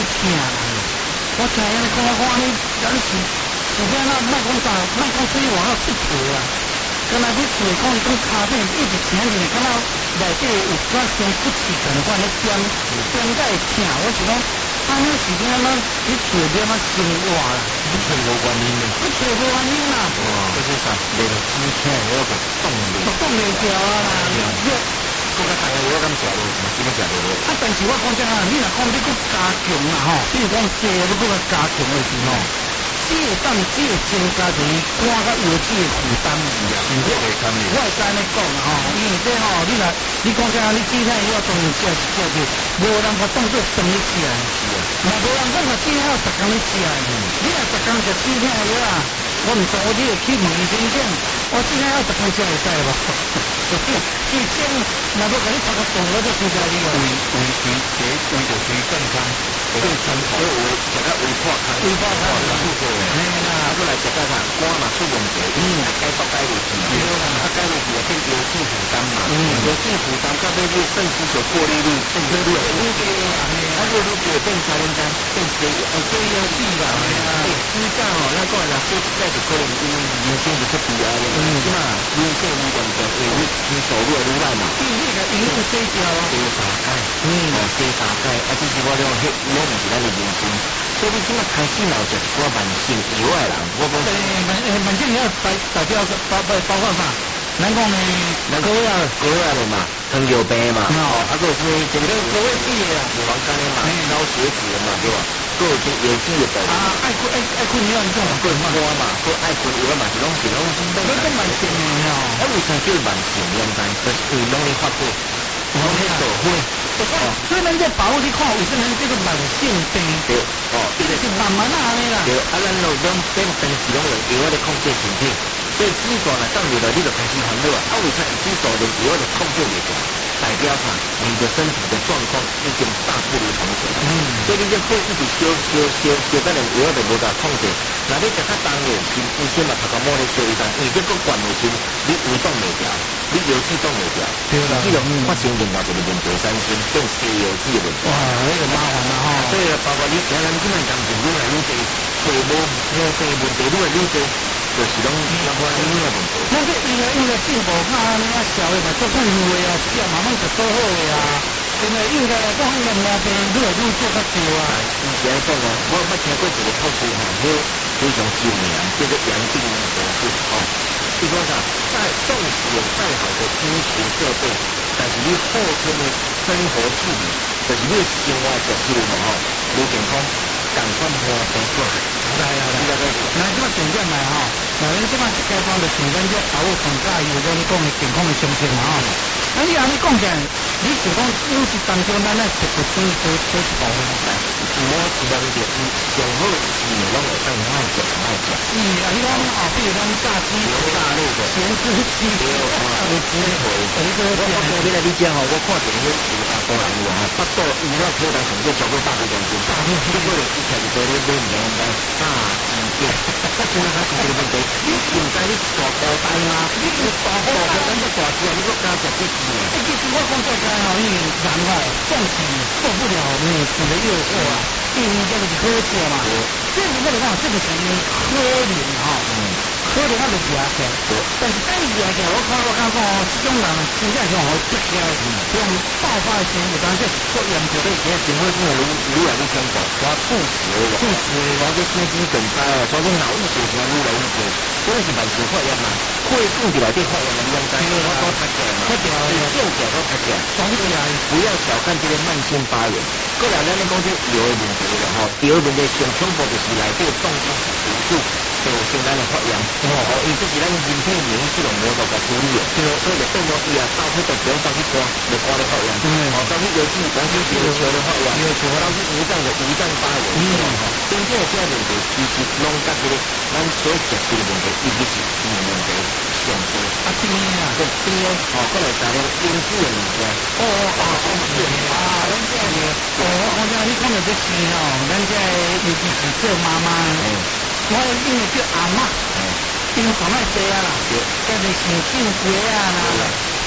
请啦。我听人讲，我安尼，咱是变那卖讲啥，卖讲水话要出错啦。刚才你做讲伊讲卡片一直请你，敢若内底有啥伤骨气同款咧点甲会疼，我是讲。安尼是怎啊？你做点啊生活啦， 你找无原因嘞？ 你找无原因啦。 哇，这是啥？连只听我个冻嘞， 冻袂掉啊啦！ 我甲大家我敢食落，真正食落。 啊，但是我讲真啊，你若讲你搁加强啦吼，比如讲这你搁加强的时候，只会增加一肝甲腰子的负担是啊。 身体会堪哩。 我会知安尼讲啦吼，因为这吼，你讲真啊，你只天要当然食是食着，无人甲当做生理食的。是啊。嘛无人讲甲只天要10工咧食的，你若10工食只天的药啊，我毋知我你会去问医生讲，我只天要10工食会使无？医生若要甲你查个动，我就先教你哦。 为着健康，更参考。所以有食较微破开， 微破开出货诶。嘿啦，啊，过来食到啥？肝嘛出问题，改不改落去？对啦，啊改落去就变腰子负担嘛。腰子负担到尾你肾失血过滤率变低了，愈低啊，愈低变啥人家变低腰子啦。你讲哦，咱讲啦，说实在是可能因为人生就出悲哀了。是嘛，人生有严重，因为你收入愈来嘛。 因为那个营养失调啊。 低沙钙，低沙钙，啊，这是我了，迄拢毋是咱的人生。所以你即马开始有食一寡慢性药的人，我讲。 慢性药代表包括啥？咱讲呢， 高压的嘛，糖尿病嘛，啊，个是这个高血脂的啦，脂肪肝的嘛，高血脂的嘛，对吧？个有有脂的部分。啊， 爱困药你讲个嘛，个爱困药嘛，是拢。 那个慢性的哦。 啊，为啥叫慢性？原因就是因为拢咧发过，拢咧做伙。 所以咱在保护你看，为什么这个慢性病？ 对， 这个是慢慢啊的啦。 对，啊，咱拢变平时拢用药来控制身体。所以指数呢，当你了，你就开始烦恼啊！为啥指数连药都控制不住？代表啥？你的身体的状况已经大不如从前。所以你这会一直烧，到连药都无法控制。那你食较重的，医生嘛头壳摸咧烧一单，因为这个管的时，你胃动袂掉，你腰子动袂掉，这种发生另外一个问题产生，变西腰子的问题。 哇，那个麻烦啦哈！ 所以包括你现在这么当中，愈来愈多，肺部问题愈来愈多。就是拢相关医疗问题。 那这因为进步较安尼啊，社会嘛做更有诶啊，是啊，慢慢就做好诶啊。因为应该来讲，迄个毛病愈来愈做较多啊。 以前讲哦，我听过一个透视吼，迄非常知名，叫做杨定的博士哦。伊讲啥？纵使有再好的医学设备，但是你后天的生活自理，就是你生活作息嘛吼，无健康，赶快换工作。 来，那这么重点来吼，那咱这么一阶段就从咱这把握上加有咱讲的健康的上升嘛吼。那你安尼讲起来，你是讲有一当中咱来食个水多一部分来， 我是了解，上好是拢会当爱食爱食。 啊，你讲哦，比如讲炸鸡、 炸肉的、 咸猪鸡、 有鸡腿，我你讲吼，我看见迄阿公人有哈，巴肚伊那可能成就超过80公斤，结果一开始在咧买两包炸鸡片，我真係睇到問題，你唔知你大口大嘛？你大口大，咁就大隻，你個加食啲雞。 其實我講在家吼，因為人吼，總是受不了美食的誘惑啊，因為這個是好食嘛。這個我嚟講，這個是可憐哈。可能我就食起，但是等食起，我感覺哦，這種人真正像我吃起來，像爆發的時候，當然是做嚴重的， 現在生活真係越來越恐怖，我猝死，我這心肌梗塞啊，所以腦溢血情越來越多，嗰陣是慢性發炎嘛，血管內底發炎嘛，你應該我都睇見嘛，你見見都睇見，總之啊，不要小看這個慢性發炎。過來咱講這藥的問題了吼，藥的問題上恐怖就是內底重金屬毒素。就先咱的發炎，伊這是咱人體免疫系統無辦法處理嘅，所以就變咗伊啊，到去就不用到去刮，就刮的發炎，到去有自己講起有球的發炎，到去胰臟的胰臟發炎，真正的這個問題其實攏甲這個咱所食的問題，伊就是問題上多。 啊，對啊， 對啊，過來再來飲水的問題，飲水啊，咱這個， 我講你講到這些哦，咱這尤其是做媽媽。我因為叫阿嬷，因為上來多啊啦，加上上進貴啊啦，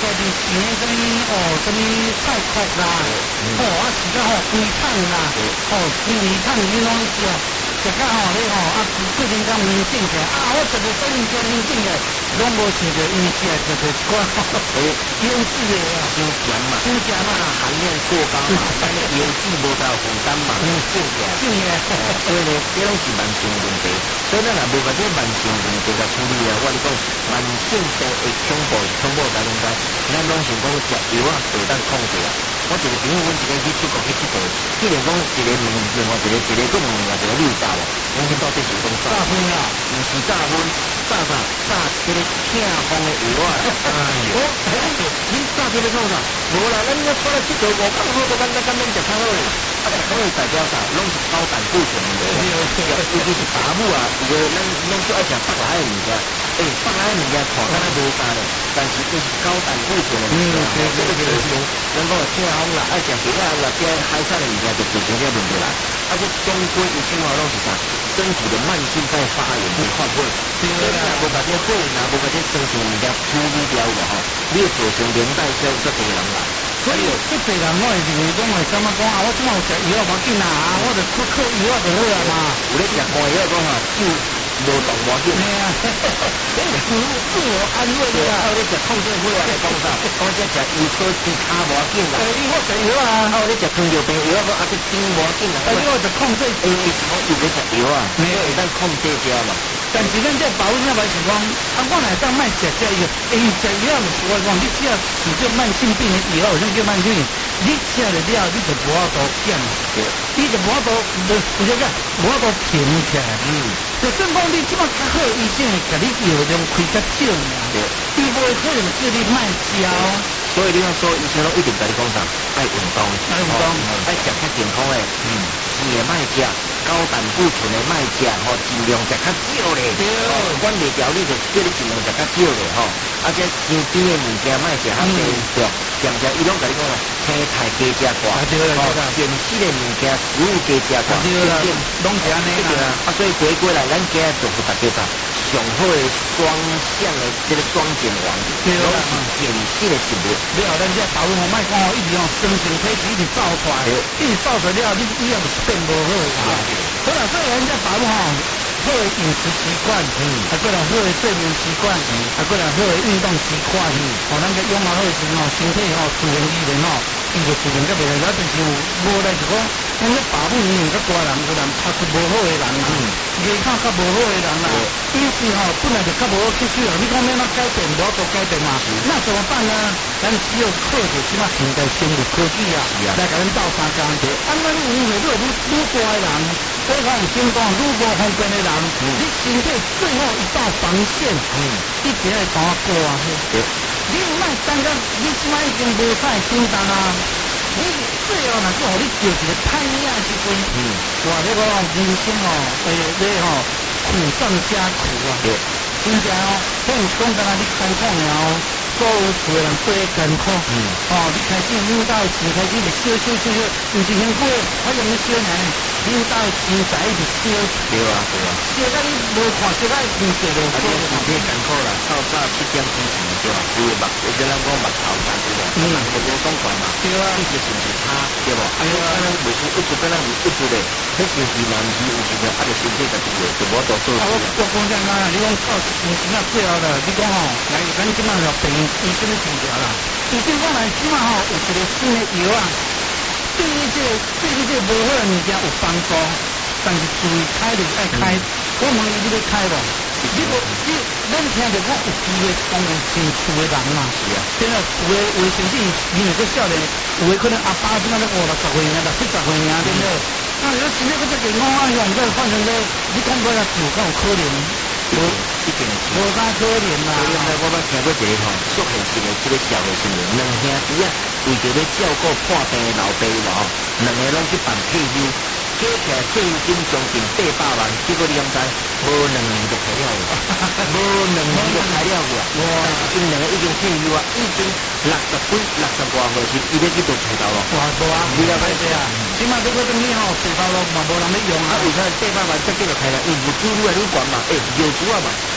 家己钱什么什么菜壳啦，时间龟汤啦，青鱼汤你拢食，食到你过年刚面整起来，我食着做物件面整起来，拢无想着因食着一寡优质的新鲜嘛，含量过高嘛，咱的油脂无够负担嘛， 是的， 所以呢，这拢是慢性问题。所以咱若无把这慢性问题甲处理啊，我跟你讲，慢性病会恐怖大家知，咱拢想讲食药啊，就当控制啊。我一个朋友，阮一个去出国去佚佗，既然讲一个问，另外一个讲问另外一个你有炸无？我去到底是讲炸昏啊， 毋是炸昏，炸这个痛风的药啊！你炸这个创啥？无啦，咱要出来佚佗，我讲好多咱食较好嘞。食好的代表啥？拢是高胆固醇的，尤其是爸母啊，咱拢最爱食北海的物件。北海的物件看敢若无啥嘞，但是这是高胆固醇的物件，这个造成咱讲痛风啦，爱食其他啦，这海产的物件就造成这问题啦。啊，这中规一句话拢是啥？身体的慢性在发炎会发火，所以你若无把这火，若无把这生性物件处理掉的吼，你会造成连带消这多人啦。 所以这多人我会认为讲为什么讲我怎么有食药无要紧啦，我就靠药就好啊嘛。 有咧食药讲酒无动无紧。 系啊，自我安慰啊。 你食控制好啊，讲啥？讲这食油科其他无紧啦。 你我食药啊。 你食糖尿病药讲这筋无紧啦。 你我就控制。 其实我有咧食药啊，会当控制掉嘛。 但是咱这保险那边是讲，我来当卖食这药，食药唔是我讲，你只要治这慢性病的药，有啥叫慢性病？你食了了，你就无法度减，你就无法度，有啥个无法度停起来。就算讲你即摆较好，医生会甲你药量开较少尔，伊无可能叫你卖食。 所以你要说医生拢一定甲你讲啥？爱运动，爱食较健康的，甜的卖食。高胆固醇的卖食尽量食较少咧。管袂条你就叫你尽量食较少咧啊，这周边的物件卖食较多，对，常常伊拢甲你讲啦，青菜加食寡，咸湿的物件食物加食寡， 拢是安尼啦。 所以回来，咱今日祝福大家吧，上好的双向的这个双减王，拢是咸湿的食物。 你后咱这保护卖讲一直生成体质一直造出来，一直造出来了，你以后是变无好。好啦，所以人家保护好的饮食习惯，过来好的睡眠习惯，过来好的运动习惯，咱个养好的时身体自然而然伊就自然个袂来，但是无来就讲，咱个爸母年较大人，有人读书无好的人艺考较无好的人啦，因此本来就较无好吸收你讲要哪改变，无多改变嘛，那怎么办呢？咱只有靠着即马现代生物科技来甲咱斗相共。咱误会愈大的人，所以讲先讲愈无方便的人，你身体最后一道防线，一直来帮我过啊！你莫等到你即摆已经无啥心动啊！你最后若是互你着一个歹命的时阵，哇！这个人生你苦上加苦啊！真正迄有讲干那你艰苦了所有厝的人做艰苦，你开始领导的钱开始就烧，毋是辛苦的，我用你烧呢，领导的钱财一直烧。 对啊， 烧到你无看，烧到钱侪落所以是艰苦啦，到早7点之前对吧？规个目，有些人讲目头干对吧？我无讲怪嘛，对啊，意思是毋是差对无？咱袂是一直跟咱一直咧，迄是是嘛，毋是有时候身体家己就无多做。 我讲啥啊？你讲到最后了，你讲来咱即马就病医生治疗啦。医生讲来即马有一个新的药啊，对你这个无好的物件有帮助，但是注意开就爱开。我问你要开无？咱听着讲有机会讲有真厝的人嘛，真有的卫生纸，因为个少年，有的可能阿爸即马都50-60岁啊，60-70岁啊，对不对？那你身体个这健康啊，用这换成咧，你讲过来住敢有可能？ 一定是无啥可怜啦。 所以我捌听过一个俗现实的这个社会新闻，两兄弟为着要照顾破病的老爸两个拢去办退休，加起来退休金将近800万，结果你敢知？无2年就开了了，无2年就开了了。但是因两个已经退休啊，已经60多岁时，伊要去做菜刀咯。 哇，无啊， 你了解这啊？ 起码这个东西菜刀咯，嘛无人要用啊。 为啥800万再继续开了？因为物资愈来愈悬嘛，油资啊嘛。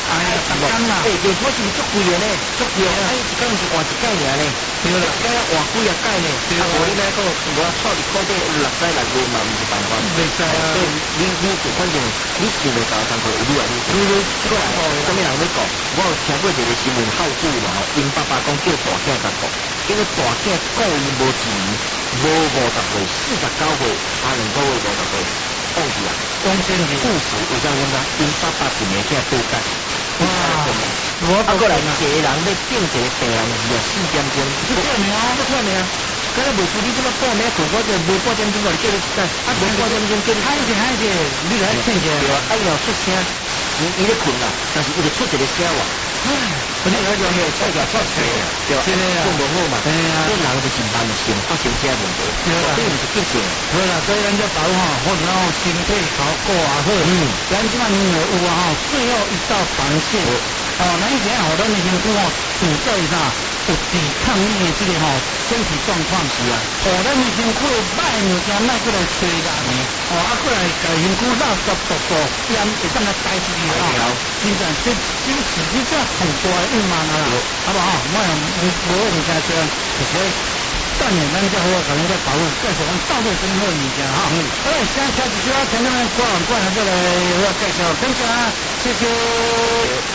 哎呀，十天啦， 对，电锅是足贵的呢，足贵的，哎，一工是换一盖尔呢， 对啦， 该换几啊盖呢？啊，无你那个我错一块底有6盖6月嘛，唔是办法。 袂使啊， 你反正你想要搞上课，有你啊你。过来哦，什么人要讲？我有听过一个新闻告诉嘛，因爸爸讲叫大囝甲讲，因为大囝顾伊无钱，无50岁，49岁，啊2个月50岁，放弃啊， 讲真是故事为啥讲啊？因爸爸一年囝对干。 哇，我啊，过来一个人要顶一个病人24点钟， 不可能啊，不可能啊！ 刚才袂输你这么报名困，我就无8点钟我就叫你起来，啊，无8点钟叫你嗨者，你来听者， 对啊，要出声，伊咧困啦，但是伊就出一个声话， 唉，我就有种嘢，再讲错车， 对啊，困不好嘛， 对啊， 这人就是慢性发生这问题，并不是急性， 对啦，所以咱就保吼，或者讲身体考过啊好，咱即摆认为有啊吼，最后一道防线。哦，咱以前吼，咱的身躯吼，处在啥有抵抗力的这个吼身体状况是啊，哦，咱的身躯歹物件莫过来吹咱呢，哦，啊过来甲身躯垃圾毒素烟会当来带出去啊，真正这是这很大的隐瞒啦，好不好？莫无物件这样，就是锻炼咱才好，可能在保护，再说咱道路真好物件哈。好，现在开始就要前面关完再来我介绍，跟着谢谢。